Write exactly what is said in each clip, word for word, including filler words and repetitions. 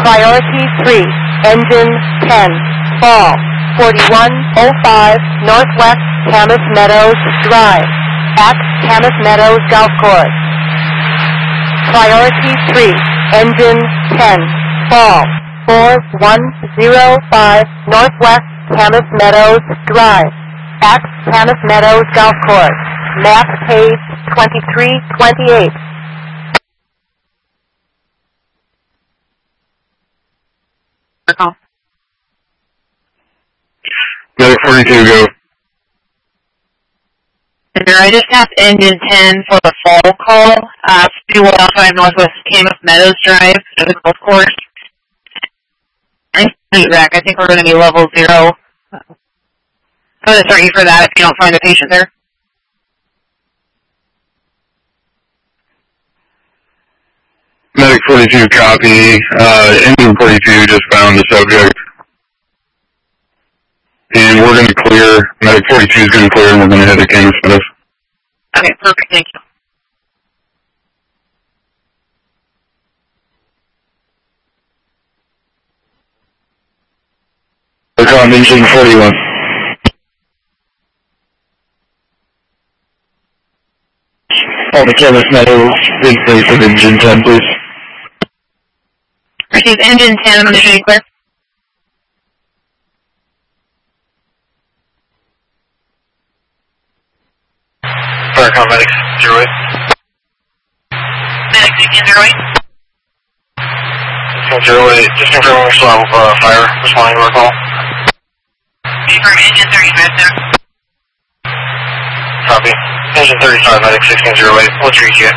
Priority three, engine ten, fall, forty-one oh five Northwest Camas Meadows Drive, at Camas Meadows Golf Course. Priority three, engine ten, fall, four one oh five Northwest Camas Meadows Drive, at Camas Meadows Golf Course. Map page twenty-three twenty-eight. Call. Medic forty-two, go. I just tapped engine ten for the fall call. Uh, two one oh five Northwest Camas Meadows Drive to the golf course. I I think we're going to be level zero. I'm going to start you for that if you don't find a patient there. Medic forty-two, copy. Uh, engine forty-two just found the subject. And we're going to clear. Medic forty-two is going to clear, and we're going to head to Camas Meadows. Okay, perfect. Thank you. We're on engine forty-one. All the Camas Meadows, big place of engine ten, please. Received engine ten, I'm going to show you clear. Firecom medics, zero eight. Medic, again, zero eight. Zero eight, just confirming we're still have uh, fire responding to our call. Confirm engine thirty-five there. Copy. Engine thirty-five, medic sixteen zero eight. What's your E T A?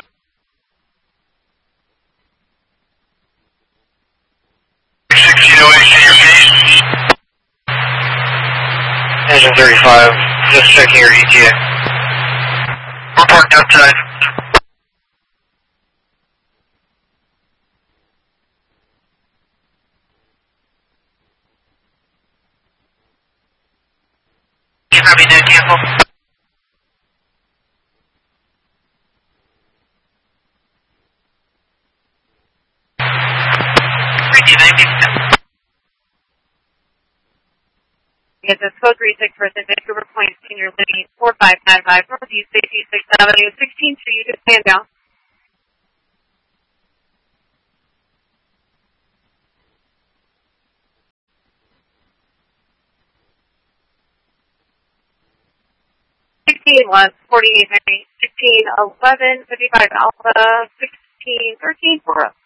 sixteen oh eight, see your case. Engine thirty-five, just checking your E T A. We're parked outside. You probably did cancel. Yes, it's code three six for Vancouver Point, Senior Living, four five nine five, Northeast sixty-sixth Avenue, sixteen two, you can stand down. sixteen one, forty-eight ninety, sixteen eleven, fifty-five Alpha, sixteen thirteen, four.